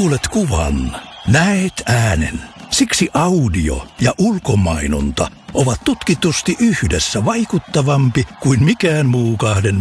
Kuulet kuvan, näet äänen. Siksi audio ja ulkomainonta ovat tutkitusti yhdessä vaikuttavampi kuin mikään muu 2